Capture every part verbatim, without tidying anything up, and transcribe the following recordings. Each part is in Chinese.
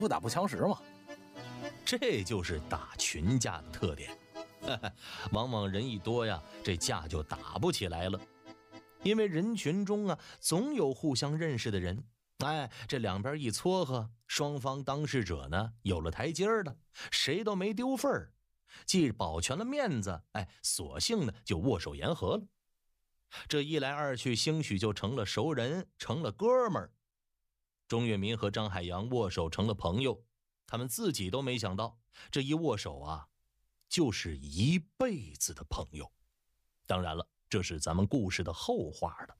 不打不相识嘛。 这就是打群架的特点。往往人一多呀，这架就打不起来了。因为人群中啊，总有互相认识的人。哎，这两边一撮合，双方当事者呢有了台阶了，谁都没丢份儿，既保全了面子，哎，索性呢就握手言和了。这一来二去，兴许就成了熟人，成了哥们儿。钟跃民和张海洋握手成了朋友，他们自己都没想到，这一握手啊，就是一辈子的朋友。当然了，这是咱们故事的后话了。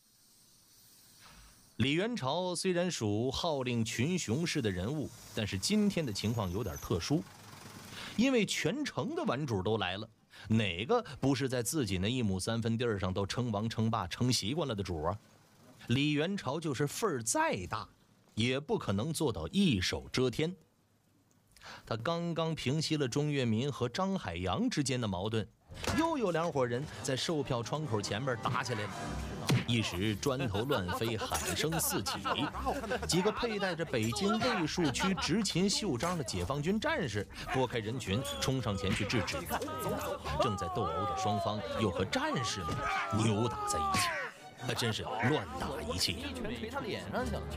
李元朝虽然属号令群雄式的人物，但是今天的情况有点特殊，因为全城的玩主都来了，哪个不是在自己那一亩三分地上都称王称霸称习惯了的主啊？李元朝就是份儿再大，也不可能做到一手遮天。他刚刚平息了钟跃民和张海洋之间的矛盾，又有两伙人在售票窗口前面打起来了，一时砖头乱飞，喊声四起。几个佩戴着北京卫戍区执勤袖章的解放军战士拨开人群，冲上前去制止。正在斗殴的双方又和战士们扭打在一起，那真是乱打一气， 一拳捶他脸上去了。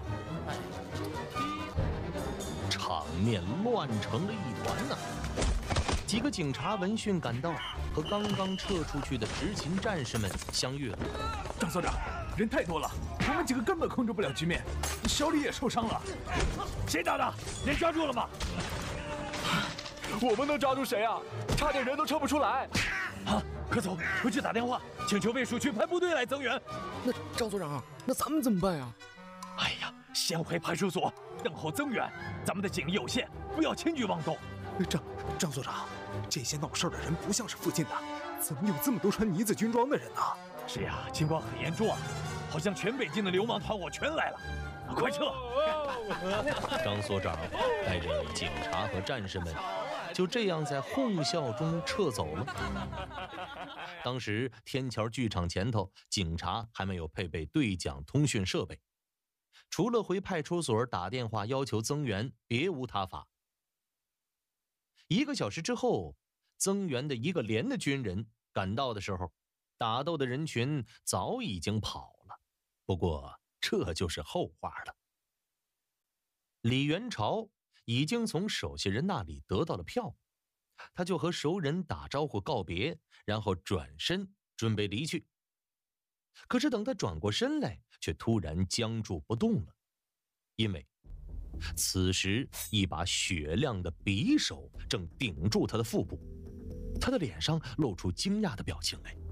场面乱成了一团呐！几个警察闻讯赶到，和刚刚撤出去的执勤战士们相遇了。 张所长，人太多了，我们几个根本控制不了局面，小李也受伤了。谁打的？人抓住了吗？ 我们能抓住谁啊？差点人都撤不出来。 啊，快走，回去打电话，请求卫戍区派部队来增援。 那张所长，那咱们怎么办呀？ 哎呀，先回派出所等候增援。咱们的警力有限，不要轻举妄动。 张张所长，这些闹事的人不像是附近的，怎么有这么多穿呢子军装的人呢？ 是呀，情况很严重啊，好像全北京的流氓团伙全来了，快撤！ 张所长带着警察和战士们就这样在哄笑中撤走了。当时天桥剧场前头，警察还没有配备对讲通讯设备，除了回派出所打电话要求增援，别无他法。一个小时之后，增援的一个连的军人赶到的时候，打斗的人群早已经跑了。不过这就是后话了。李元朝已经从手下人那里得到了票，他就和熟人打招呼告别，然后转身准备离去。可是等他转过身来，却突然僵住不动了，因为此时一把雪亮的匕首正顶住他的腹部，他的脸上露出惊讶的表情来。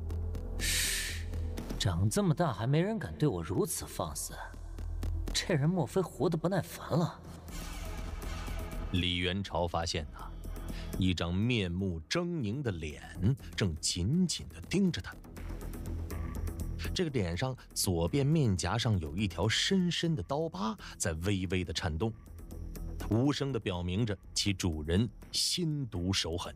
长这么大还没人敢对我如此放肆，这人莫非活得不耐烦了？ 李元朝发现啊，一张面目狰狞的脸正紧紧地盯着他。这个脸上左边面颊上有一条深深的刀疤在微微的颤动，无声地表明着其主人心毒手狠。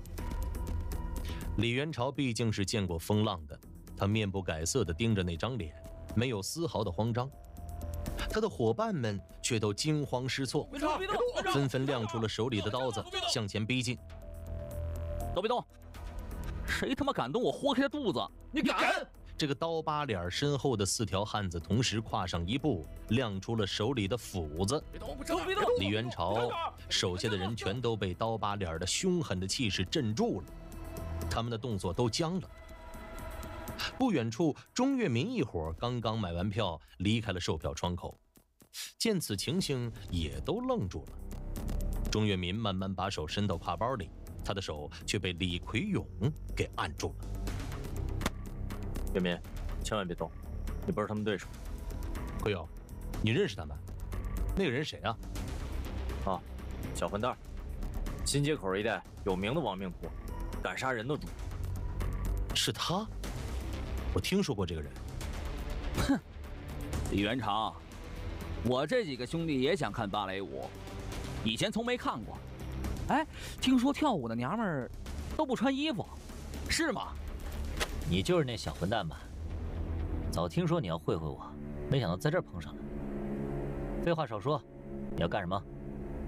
李元朝毕竟是见过风浪的，他面不改色地盯着那张脸，没有丝毫的慌张。他的伙伴们却都惊慌失措，纷纷亮出了手里的刀子，向前逼近。 都别动！谁他妈敢动我，豁开他肚子！ 你敢！ 这个刀疤脸身后的四条汉子同时跨上一步，亮出了手里的斧子。 别动！别动！别动！ 李元朝手下的人全都被刀疤脸的凶狠的气势镇住了，他们的动作都僵了。不远处，钟跃民一伙刚刚买完票，离开了售票窗口，见此情形，也都愣住了。钟跃民慢慢把手伸到挎包里，他的手却被李奎勇给按住了。 跃民，千万别动，你不是他们对手。 奎勇，你认识他们？那个人谁啊？ 啊，小混蛋，新街口一带有名的亡命徒，敢杀人的主。 是他？我听说过这个人。 哼，李元朝，我这几个兄弟也想看芭蕾舞，以前从没看过。哎，听说跳舞的娘们儿都不穿衣服，是吗？ 你就是那小混蛋吧？早听说你要会会我，没想到在这儿碰上了。废话少说，你要干什么？